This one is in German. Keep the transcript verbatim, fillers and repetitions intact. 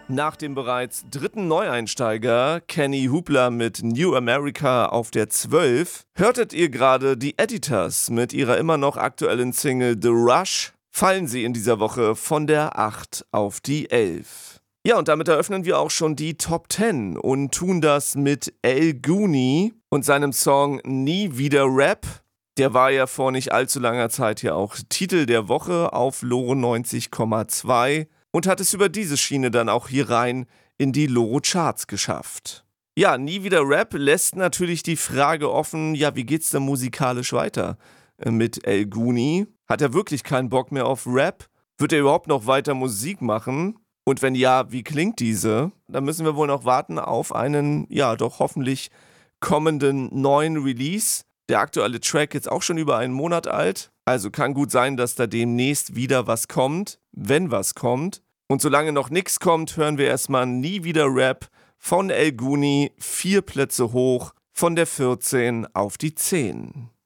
Nach dem bereits dritten Neueinsteiger Kenny Hoopla mit New America auf der zwölf hörtet ihr gerade die Editors mit ihrer immer noch aktuellen Single The Rush. Fallen sie in dieser Woche von der acht auf die elf. Ja, und damit eröffnen wir auch schon die Top zehn und tun das mit El Gooni und seinem Song Nie wieder Rap. Der war ja vor nicht allzu langer Zeit ja auch Titel der Woche auf Loro neunzig Komma zwei und hat es über diese Schiene dann auch hier rein in die Loro Charts geschafft. Ja, Nie wieder Rap lässt natürlich die Frage offen, ja, wie geht's denn musikalisch weiter mit El Gooni? Hat er wirklich keinen Bock mehr auf Rap? Wird er überhaupt noch weiter Musik machen? Und wenn ja, wie klingt diese? Da müssen wir wohl noch warten auf einen, ja, doch hoffentlich kommenden neuen Release. Der aktuelle Track jetzt auch schon über einen Monat alt. Also kann gut sein, dass da demnächst wieder was kommt, wenn was kommt. Und solange noch nichts kommt, hören wir erstmal Nie wieder Rap von El Gooni, vier Plätze hoch, von der vierzehn auf die zehn.